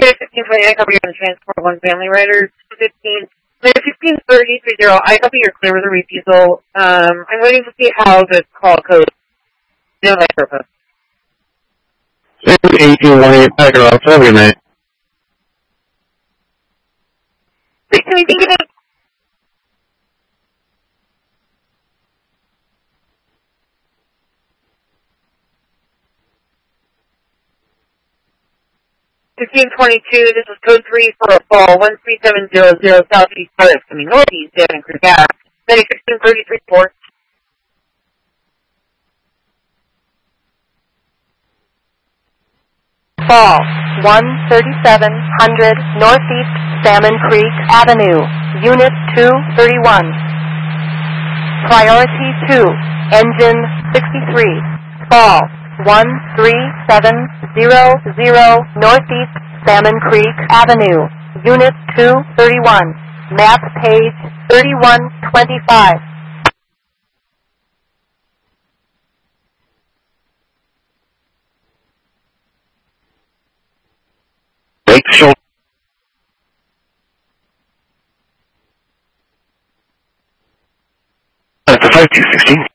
1520, I copy you on Transport 1 Family Riders. 1530, I copy your clear with a refusal. I'm waiting to see how the call goes. No, my purpose. 1818 Packer off, have a good night. 1618. 1522, this is code 3 for a fall, 13700 southeast Paris, coming northeast, Devon Creek Ave. 1633 port. Fall, 13700 northeast Salmon Creek Avenue, Unit 231. Priority 2, engine 63. Fall. 13700 Northeast Salmon Creek Avenue, Unit 231, map page 3125. Take the shoulder. That's the 5216.